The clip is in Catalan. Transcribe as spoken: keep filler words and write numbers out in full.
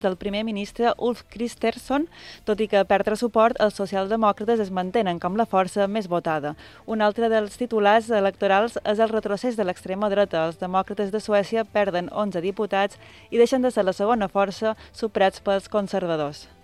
del primer ministre Ulf Kristersson, tot i que perdre suport, els socialdemòcrates es mantenen com la força més votada. Un altre dels titulars electorals és el retrocés de l'extrema dreta. Els demòcrates de Suècia perden onze diputats i deixen de ser la segona força, superats pels conservadors.